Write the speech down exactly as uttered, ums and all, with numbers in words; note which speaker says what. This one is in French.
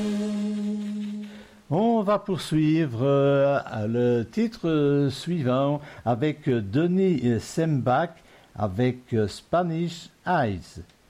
Speaker 1: On va poursuivre euh, le titre euh, suivant avec Denis Sembach avec euh, Spanish Eyes.